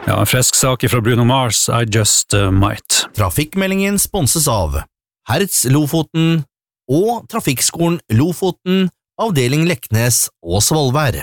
Ja, en frisk sak fra Bruno Mars, I Just Might. Trafikkmeldingen sponses av Hertz Lofoten og Trafikkskolen Lofoten, avdeling Leknes og Svolvær.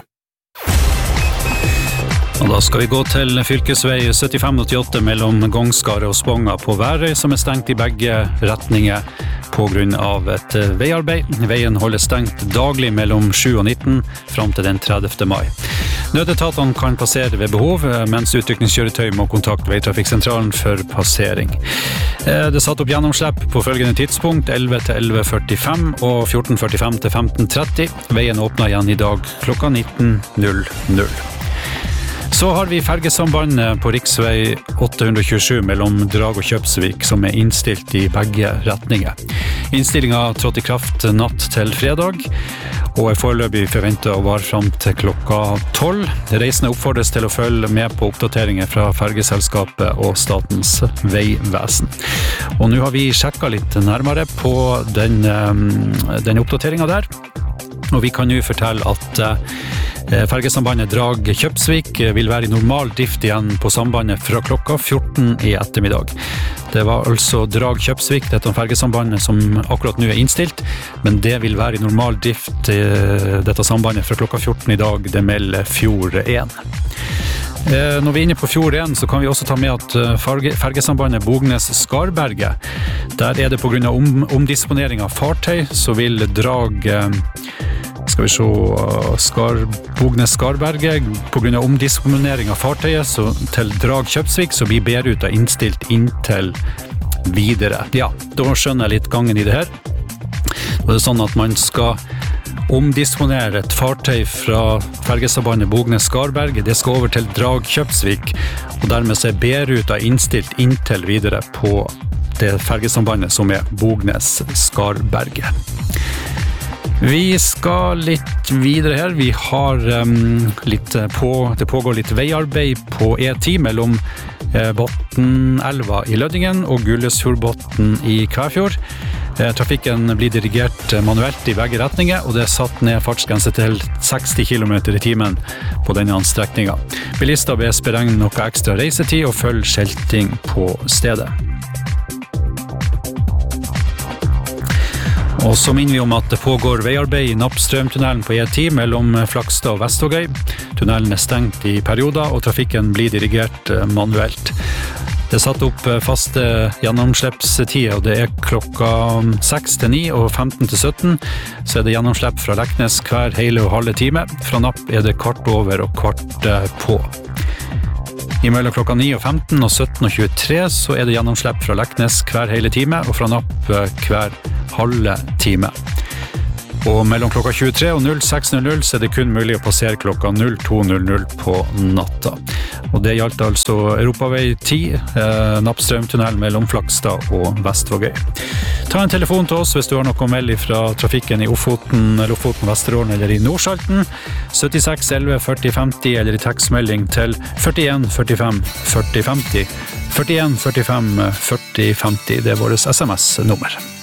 Og da skal vi gå til fylkesvei 7588 mellom Gongskaret og Sponga på Værøy, som stengt I begge retninger på grunn av et veiarbeid. Veien holder stengt daglig mellom 7 og 19 frem til den 30. mai. Nødetatene kan passere ved behov, mens utrykningskjøretøy må kontakte Veitrafikksentralen for passering. Det satt opp gjennomslipp på følgende tidspunkt, 11 til 11.45 og 14.45 til 15.30. Veien åpner igjen I dag klokka 19.00. Så har vi fergesambandet på riksvei 827 mellom Drag og Kjøpsvik, som innstilt I begge retninger. Innstillingen trådte I kraft natt til fredag, og foreløpig forventet å vare frem til klokka 12. Reisende oppfordres til å følge med på oppdateringer fra fergeselskapet og Statens vegvesen. Og nå har vi sjekket litt nærmere på den oppdateringen der, og vi kan jo fortelle at fergesambandet Drag Kjøpsvik vil være I normal drift igjen på sambandet fra klokka 14 I ettermiddag. Det var altså Drag Kjøpsvik, dette fergesambandet som akkurat nå innstilt, men det vil være I normal drift dette sambandet fra klokka 14 I dag, det melder Fjord 1. Når vi inne på Fjord 1, så kan vi også ta med at fergesambandet Bognes-Skarberget, der det på grunn av omdisponering av fartøy, så vil Drag skal vi se Bognes-Skarberget på grunn av omdisponering av fartøyet så til Drag Kjøpsvik så blir B-ruta innstilt inntil videre. Ja, da skjønner jeg litt gangen I det her. Og det sånn at man skal omdisponere et fartøy fra fergesambandet Bognes-Skarberget, det skal over til Drag Kjøpsvik, og dermed så B-ruta innstilt inntil videre på det fergesambandet som Bognes-Skarberget. Vi skal litt videre her. Vi har det pågår litt veiarbeid på E10 mellom Botnelva I Lødingen og Gullesfjordbotn I Kvæfjord. Trafikken blir dirigert manuelt I begge retninger, og det satt ned fartsgrense til 60 km I timen på denne strekningen. Bilister bes beregne noe ekstra reisetid og følge skilting på stedet. Og så minner vi om at det pågår veiarbeid I Nappstrømtunnelen på E10 mellom Flakstad og Vestvågøy. Tunnelen stengt I perioder, og trafikken blir dirigert manuelt. Det satt opp faste gjennomslippstider, og det klokka 6 til 9 og 15 til 17. Så det gjennomslipp fra Leknes hver hele og halve time. Fra Napp det kvart over og kvart på. I mellom klokka 9 og 15 og 17 og 23 så det gjennomslipp fra Leknes hver hele time, og fra Napp hver halve time. Og mellom klokka 23 og 06.00 så det kun mulig å passere klokka 02.00 på natta. Og det gjaldt altså Europavei 10, Nappstrømtunnel mellom Flakstad og Vestvågøy. Ta en telefon til oss hvis du har noe å melde fra trafikken I Ofoten, Vesterålen eller I Nordsalten. 76 11 40 50 eller I tekstmelding til 41 45 40 50. 41 45 40 50, det vårt SMS-nummer.